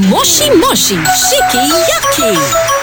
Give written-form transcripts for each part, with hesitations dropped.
Moshi Moshi Shiki Yaki.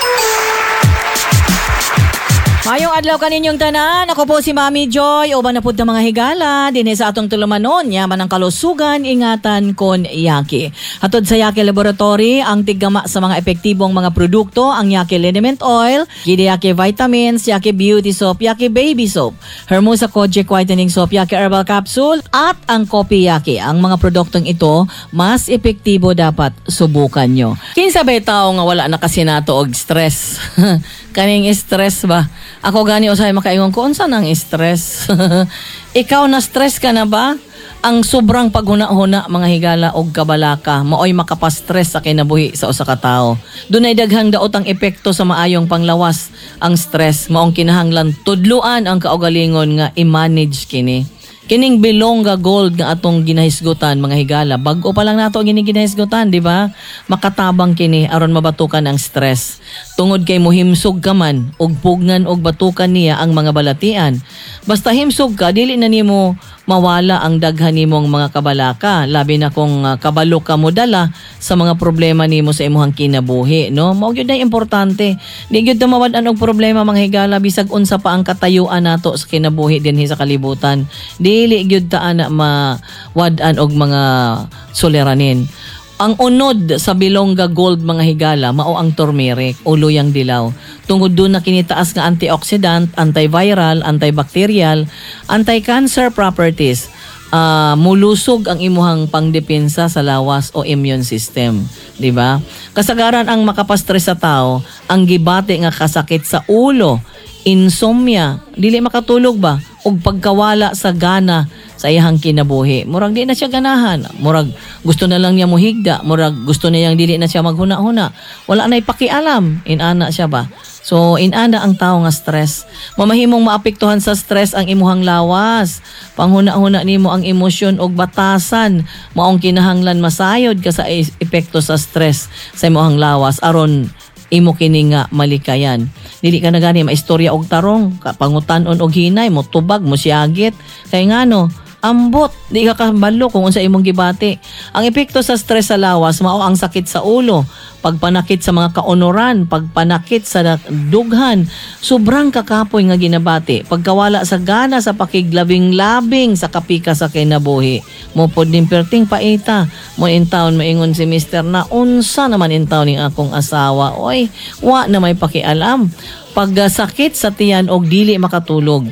Mayong adlaw kaninyong tanan, ako po si Mami Joy, uban na pud ng mga higala, dinhi sa atong tulumanon, yaman ang kalusugan, ingatan kon Yaki. Hatod sa Yaki Laboratory, ang tiggama sa mga epektibong mga produkto, ang Yaki Liniment Oil, Yaki Vitamins, Yaki Beauty Soap, Yaki Baby Soap, Hermosa Kojic Whitening Soap, Yaki Herbal Capsule, at ang Kopi Yaki. Ang mga produktong ito, mas epektibo dapat subukan nyo. Kinsa ba tao nga wala na kasi nato og stress? Kaning stress ba? Ako gani usay makaingon ko unsa nang stress. Ikaw na stress ka na ba? Ang sobrang paghuna-huna mga higala og kabalaka maoy makapastress sa kinabuhi sa usa ka tawo. Dunay daghang daot ang epekto sa maayong panglawas ang stress maong kinahanglan tudluan ang kaugalingon nga i-manage kini. Kining Bilongga Gold nga atong ginahisgutan mga higala, bag-o pa lang nato ang ginahisgutan, di ba? Makatabang kini aron mabatukan ang stress. Tungod kay mohimsog ka man og pugnan og batukan niya ang mga balatian. Basta himsog ka, dili na nimo mawala ang daghan nimong mga kabalaka, labi na kung kabalo ka mo dala sa mga problema nimo sa imong kinabuhi, no? Mao gyud na importante. Di gyud na mawad-an og problema mga higala bisag unsa pa ang katayuan nato sa kinabuhi dinhi sa kalibutan. Dili gyud ta ana mawad-an og mga suliranin. Ang unod sa Bilongga Gold mga higala mao ang turmeric o luyang dilaw. Tungod doon na kinitaas nga antioxidant, antiviral, antibacterial, anti-cancer properties. Mulusog ang imuhang pangdepensa sa lawas o immune system, di ba? Kasagaran ang makapastress sa tao, ang gibate nga kasakit sa ulo, insomnia, dili makatulog ba? Og pagkawala sa gana sa iyang kinabuhi. Murag di na siya ganahan. Murag gusto na lang niya mohigda. Murag gusto na yang dili na siya maghuna-huna. Wala na'y pakialam. Inana siya ba? So, inana ang tao nga stress. Mamahimong maapektuhan sa stress ang imuhang lawas. Panghuna-huna nimo ang emosyon og batasan. Maong kinahanglan masayod ka sa epekto sa stress sa imuhang lawas aron imo kini nga malikayan. Dili ka na gani maistorya og tarong, pangutan-on og hinay, mo tubag, mo siyagit. Kay ngano, ambot, di ka kabalo kung unsa imong gibati. Ang epekto sa stress sa lawas mao ang sakit sa ulo, pagpanakit sa mga kaunoran, pagpanakit sa dughan, sobrang kakapoy nga ginabati, pagkawala sa gana sa pakiglabing-labing sa kapika sa kinabuhi. Mo pod ning perting paita, mo intawon maingon si Mr. na unsa naman intawon ning akong asawa. Oy, wa na may pakialam. Pagkasakit sa tiyan og dili makatulog.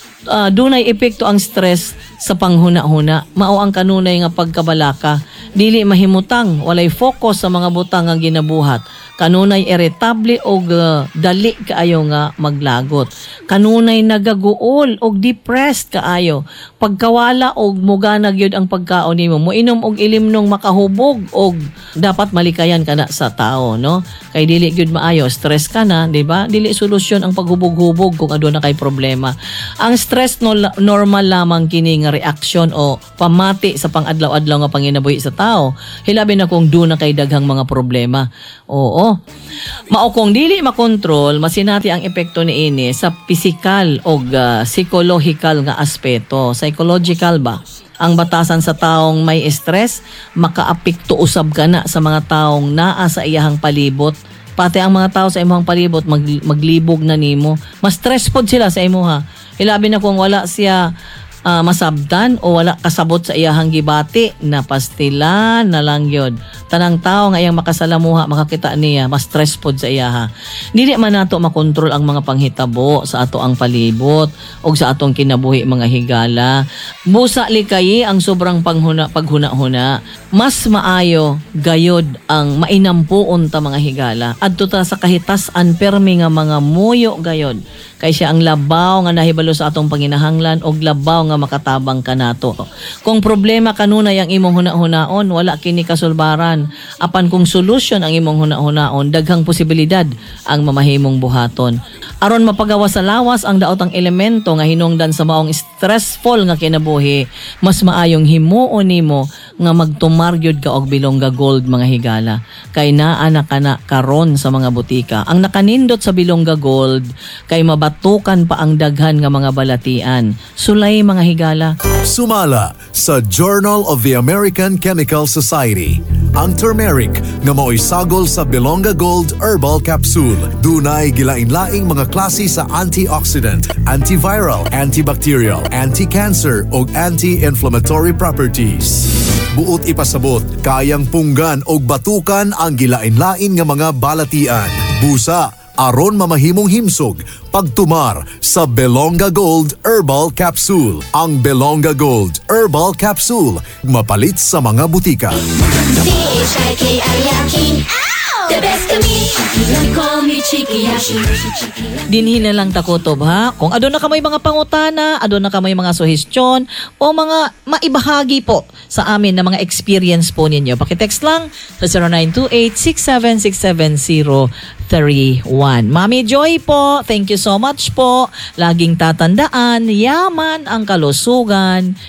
Dunay epekto ang stress sa panghuna-huna. Mao ang kanunay nga pagkabalaka. Dili mahimutang, walay focus sa mga butang nga ginabuhat. Kanunay irritable og dali kaayo nga maglagot. Kanunay nagaguol og depressed kaayo. Pagkawala og muganag yun ang pagkaon nimo. Moinom og ilimnong makahubog og dapat malikayan ka na sa tao, no? Kay dili gyud maayo, stress ka na, di ba? Dili solusyon ang paghubog-hubog kung aduna kay problema. Ang stress normal lamang kini nga reaksyon o pamati sa pang-adlaw-adlaw nga panginabuhi sa tao. Hilabi na kung doon na kay daghang mga problema. Oo. Mao kung dili makontrol, masinati ang epekto niini sa physical o psychological nga aspeto. Psychological ba? Ang batasan sa taong may stress, makaapekto usab ka na sa mga taong naa sa iyahang palibot. Pati ang mga tao sa imong palibot maglibog na nimo. Mas stress pod sila sa imuha. Hilabi na kung wala siya masabdan o wala kasabot sa iyahang gibati na pastilan na lang yun. Tanang tao nga iyang makasalamuha, makakita niya, mas stress pod sa iyaha. Dili man nato makontrol ang mga panghitabo sa ato ang palibot o sa atong kinabuhi mga higala. Busa likay ang sobrang paghuna-huna. Mas maayo gayod ang mainampuon ta mga higala. Adto ta sa kahitasan permi nga mga muyo gayod. Kay siya ang labaw nga nahibalo sa atong panginahanglan og labaw nga makatabang kanato. Kung problema kanunay ang imong huna-hunaon, wala kini kasulbaran. Apan kung solusyon ang imong huna-hunaon, daghang posibilidad ang mamahimong buhaton. Aron mapagawa sa lawas ang daotang elemento nga hinungdan sa maong stressful nga kinabuhi, mas maayong himuon nimo nga magtumaryod ka og Bilongga Gold mga higala. Kay naa na kana karon sa mga butika. Ang nakanindot sa Bilongga Gold kay mabatukan pa ang daghan nga mga balatian. Sulay mga higala. Sumala sa Journal of the American Chemical Society ang turmeric nga mao'y sagol sa Belonga Gold Herbal Capsule. Dunay gilain-laing mga klase sa antioxidant, antiviral, antibacterial, anti-cancer ug anti-inflammatory properties. Buot ipasabot, kayang punggan og batukan ang gilain-lain nga mga balatian. Busa aron mamahimong himsog pagtumar sa Belonga Gold Herbal Capsule. Ang Belonga Gold Herbal Capsule mapalit sa mga butika. The best of me, you call me Cheeky Yaki. Dinhin na lang takotob ha. Kung adon na kamay mga pangutana, adon na kamay mga suhestyon o mga maibahagi po sa amin na mga experience po ninyo. Pakitext lang sa 0928-6767031. Mami Joy po, thank you so much po. Laging tatandaan, yaman ang kalusugan,